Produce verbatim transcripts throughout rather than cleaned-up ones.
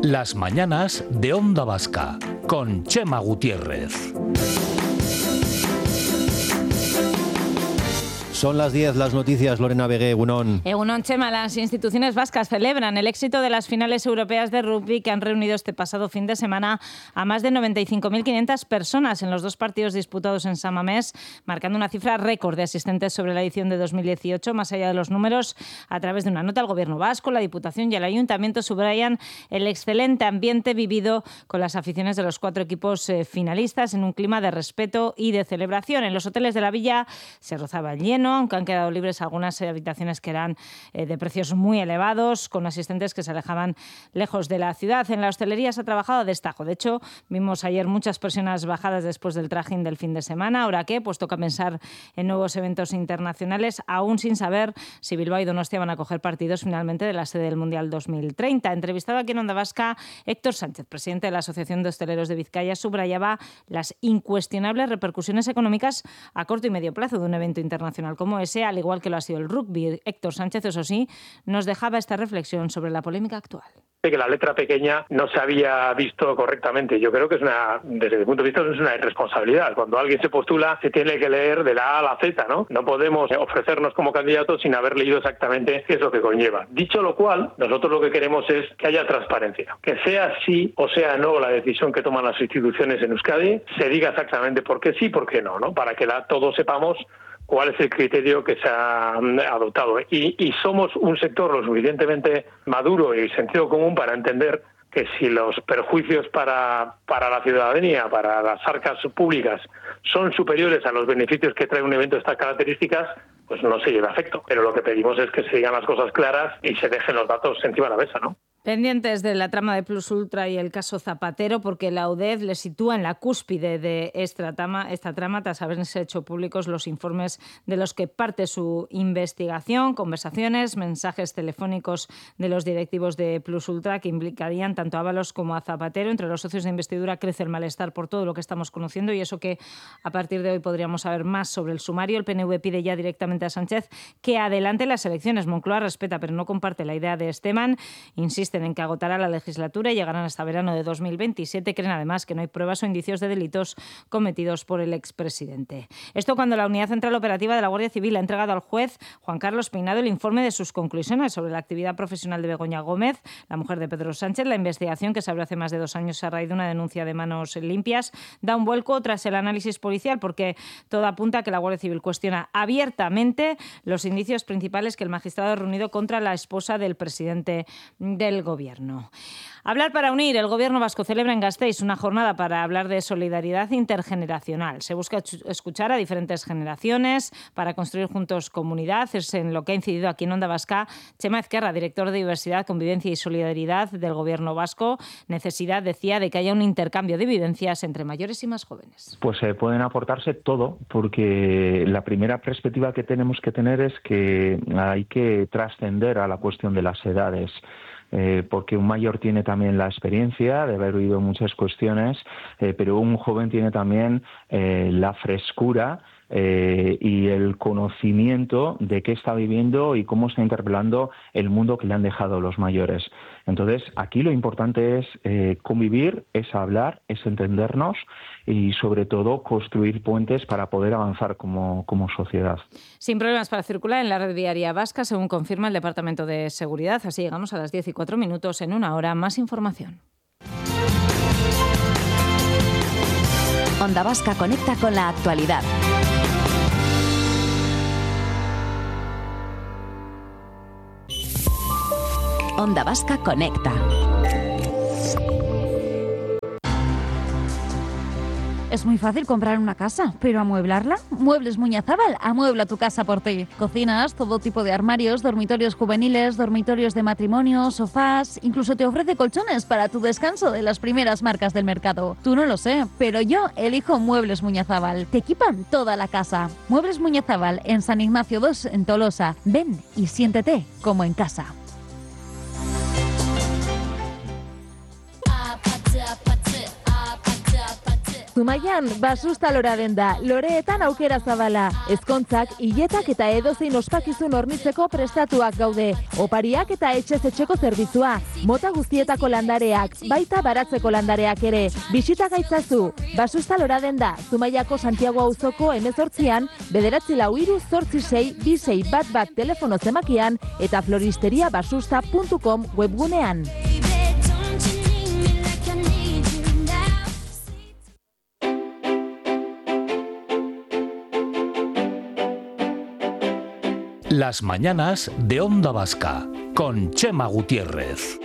Las mañanas de Onda Vasca, con Chema Gutiérrez. Son las diez, las noticias, Lorena Vegué, Egunon. Egunon, Chema, las instituciones vascas celebran el éxito de las finales europeas de rugby que han reunido este pasado fin de semana a más de noventa y cinco mil quinientas personas en los dos partidos disputados en San Mamés, marcando una cifra récord de asistentes sobre la edición de dos mil dieciocho. Más allá de los números, a través de una nota, el Gobierno vasco, la Diputación y el Ayuntamiento subrayan el excelente ambiente vivido con las aficiones de los cuatro equipos eh, finalistas en un clima de respeto y de celebración. En los hoteles de la villa se rozaba el lleno, aunque han quedado libres algunas habitaciones que eran eh, de precios muy elevados, con asistentes que se alejaban lejos de la ciudad. En la hostelería se ha trabajado a destajo. De hecho, vimos ayer muchas personas bajadas después del trajín del fin de semana. ¿Ahora qué? Pues toca pensar en nuevos eventos internacionales, aún sin saber si Bilbao y Donostia van a coger partidos finalmente de la sede del Mundial dos mil treinta. Entrevistado aquí en Onda Vasca, Héctor Sánchez, presidente de la Asociación de Hosteleros de Vizcaya, subrayaba las incuestionables repercusiones económicas a corto y medio plazo de un evento internacional como ese, al igual que lo ha sido el rugby. Héctor Sánchez, eso sí, nos dejaba esta reflexión sobre la polémica actual. Que la letra pequeña no se había visto correctamente. Yo creo que es una, desde mi punto de vista, es una irresponsabilidad. Cuando alguien se postula, se tiene que leer de la A a la Z, ¿no? No podemos ofrecernos como candidatos sin haber leído exactamente qué es lo que conlleva. Dicho lo cual, nosotros lo que queremos es que haya transparencia. Que sea sí o sea no la decisión que toman las instituciones en Euskadi, se diga exactamente por qué sí, por qué no, ¿no? Para que la, todos sepamos cuál es el criterio que se ha adoptado. Y, y somos un sector lo suficientemente maduro y sentido común para entender que si los perjuicios para, para la ciudadanía, para las arcas públicas, son superiores a los beneficios que trae un evento de estas características, pues no se lleva a efecto. Pero lo que pedimos es que se digan las cosas claras y se dejen los datos encima de la mesa, ¿no? Pendientes de la trama de Plus Ultra y el caso Zapatero, porque la U D E F le sitúa en la cúspide de esta trama, esta trama tras haberse hecho públicos los informes de los que parte su investigación, conversaciones, mensajes telefónicos de los directivos de Plus Ultra que implicarían tanto a Ábalos como a Zapatero. Entre los socios de investidura crece el malestar por todo lo que estamos conociendo y eso que a partir de hoy podríamos saber más sobre el sumario. El P N V pide ya directamente a Sánchez que adelante las elecciones. Moncloa respeta pero no comparte la idea de Esteban. Insiste en que agotará la legislatura y llegarán hasta verano de dos mil veintisiete. Creen además que no hay pruebas o indicios de delitos cometidos por el expresidente. Esto cuando la Unidad Central Operativa de la Guardia Civil ha entregado al juez Juan Carlos Peinado el informe de sus conclusiones sobre la actividad profesional de Begoña Gómez, la mujer de Pedro Sánchez. La investigación, que se abrió hace más de dos años a raíz de una denuncia de Manos Limpias, da un vuelco tras el análisis policial, porque todo apunta a que la Guardia Civil cuestiona abiertamente los indicios principales que el magistrado ha reunido contra la esposa del presidente del Gobierno. Hablar para unir. El Gobierno vasco celebra en Gasteiz una jornada para hablar de solidaridad intergeneracional. Se busca escuchar a diferentes generaciones para construir juntos comunidad. Es en lo que ha incidido aquí en Onda Vasca Chema Ezquerra, director de Diversidad, Convivencia y Solidaridad del Gobierno vasco. Necesidad, decía, de que haya un intercambio de vivencias entre mayores y más jóvenes. Pues eh, pueden aportarse todo, porque la primera perspectiva que tenemos que tener es que hay que trascender a la cuestión de las edades. Eh, porque un mayor tiene también la experiencia de haber oído muchas cuestiones, eh, pero un joven tiene también eh, la frescura eh, y el conocimiento de qué está viviendo y cómo está interpelando el mundo que le han dejado los mayores. Entonces, aquí lo importante es eh, convivir, es hablar, es entendernos y, sobre todo, construir puentes para poder avanzar como, como sociedad. Sin problemas para circular en la red viaria vasca, según confirma el Departamento de Seguridad. Así llegamos a las diez y cuatro minutos. En una hora, más información. Onda Vasca conecta con la actualidad. Onda Vasca conecta. Es muy fácil comprar una casa, pero ¿amueblarla? Muebles Muñazábal amuebla tu casa por ti. Cocinas, todo tipo de armarios, dormitorios juveniles, dormitorios de matrimonio, sofás, incluso te ofrece colchones para tu descanso de las primeras marcas del mercado. Tú no lo sé, pero yo elijo Muebles Muñazábal. Te equipan toda la casa. Muebles Muñazábal en San Ignacio dos, en Tolosa. Ven y siéntete como en casa. Zumaian, basusta lora denda, loreetan aukera zabala. Ezkontzak, hiletak eta edozein ospakizun hornitzeko prestatuak gaude. Opariak eta etxez etxeko zerbitzua. Mota guztietako landareak, baita baratzeko landareak ere. Bisita gaitzazu, basusta lora denda, Zumaiako Santiago auzoko hemezortzian, bederatzi lau hiru zortzi sei bi sei bat bat telefono zemakian eta floristeria basusta puntu com webgunean. Las mañanas de Onda Vasca, con Chema Gutiérrez.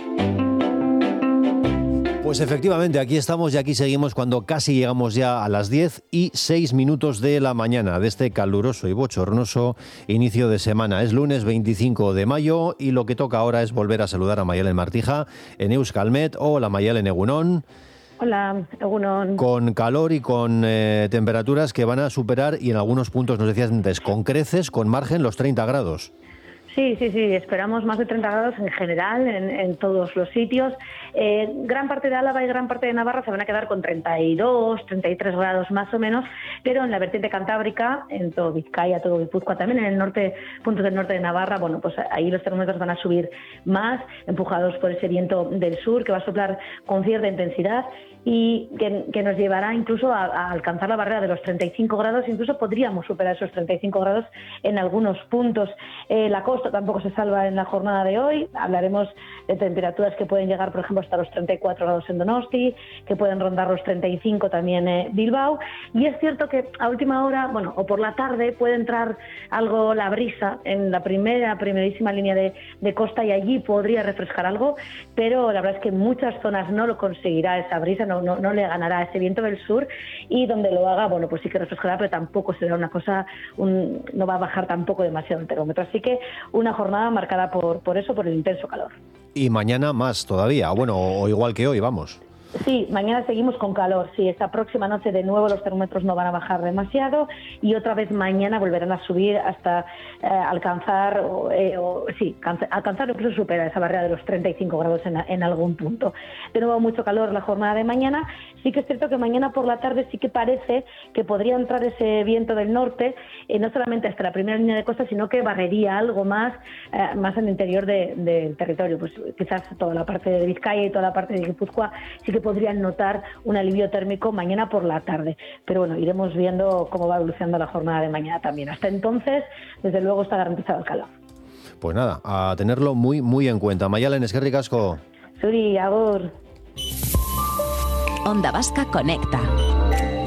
Pues efectivamente, aquí estamos y aquí seguimos cuando casi llegamos ya a las diez y seis minutos de la mañana de este caluroso y bochornoso inicio de semana. Es lunes veinticinco de mayo y lo que toca ahora es volver a saludar a Mayalen Martija en Euskalmet. Hola Mayalen, egunon. Hola, egunon. Con calor y con eh, temperaturas que van a superar, y en algunos puntos nos decías antes, con creces, con margen, los treinta grados. Sí, sí, sí, esperamos más de treinta grados en general en, en todos los sitios. Eh, gran parte de Álava y gran parte de Navarra se van a quedar con treinta y dos, treinta y tres grados más o menos, pero en la vertiente cantábrica, en todo Vizcaya, todo Guipúzcoa, también en el norte, puntos del norte de Navarra, bueno, pues ahí los termómetros van a subir más, empujados por ese viento del sur que va a soplar con cierta intensidad y que, que nos llevará incluso a, a alcanzar la barrera de los treinta y cinco grados, incluso podríamos superar esos treinta y cinco grados en algunos puntos. Eh, la costa tampoco se salva en la jornada de hoy, hablaremos de temperaturas que pueden llegar, por ejemplo, hasta los treinta y cuatro grados en Donosti, que pueden rondar los treinta y cinco también en eh, Bilbao, y es cierto que a última hora, bueno, o por la tarde puede entrar algo la brisa en la primera, primerísima línea de, de costa, y allí podría refrescar algo, pero la verdad es que en muchas zonas no lo conseguirá esa brisa, no, no, no le ganará ese viento del sur, y donde lo haga, bueno, pues sí que refrescará, pero tampoco será una cosa, un, no va a bajar tampoco demasiado el termómetro, así que una jornada marcada por, por eso, por el intenso calor. Y mañana más todavía, bueno, o igual que hoy, vamos. Sí, mañana seguimos con calor, sí, esta próxima noche de nuevo los termómetros no van a bajar demasiado y otra vez mañana volverán a subir hasta eh, alcanzar, o, eh, o, sí, alcanzar o incluso superar esa barrera de los treinta y cinco grados en, en algún punto. De nuevo mucho calor la jornada de mañana, sí que es cierto que mañana por la tarde sí que parece que podría entrar ese viento del norte, eh, no solamente hasta la primera línea de costa, sino que barrería algo más, eh, más en el interior de, del territorio, pues quizás toda la parte de Vizcaya y toda la parte de Guipúzcoa sí que podrían notar un alivio térmico mañana por la tarde. Pero bueno, iremos viendo cómo va evolucionando la jornada de mañana también. Hasta entonces, desde luego, está garantizado el calor. Pues nada, a tenerlo muy, muy en cuenta. Mayalen, eskerrik asko. Zuri, agur. Onda Vasca conecta.